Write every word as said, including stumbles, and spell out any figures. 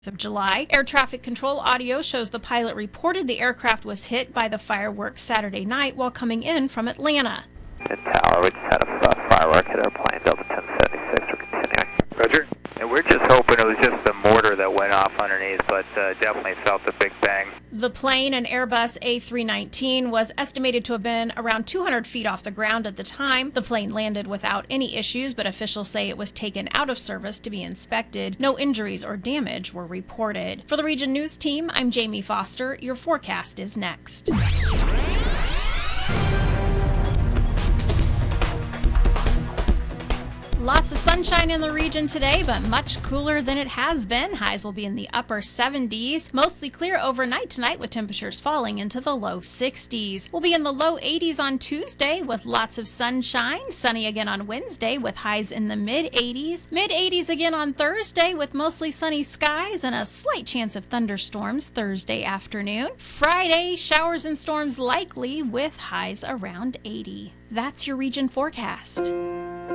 of July. Air traffic control audio shows the pilot reported the aircraft was hit by the fireworks Saturday night while coming in from Atlanta. Good tower, we just had a uh, firework hit our plane, Delta ten seventy-six, we're continuing. Roger. And we're just hoping it was just the mortar that went off underneath, but uh, definitely felt the big bang. The plane, an Airbus A three nineteen, was estimated to have been around two hundred feet off the ground at the time. The plane landed without any issues, but officials say it was taken out of service to be inspected. No injuries or damage were reported. For the Region News Team, I'm Jamie Foster. Your forecast is next. Lots of sunshine in the region today, but much cooler than it has been. Highs will be in the upper seventies. Mostly clear overnight tonight with temperatures falling into the low sixties. We'll be in the low eighties on Tuesday with lots of sunshine. Sunny again on Wednesday with highs in the mid eighties. mid eighties again on Thursday with mostly sunny skies and a slight chance of thunderstorms Thursday afternoon. Friday, showers and storms likely with highs around eighty. That's your region forecast.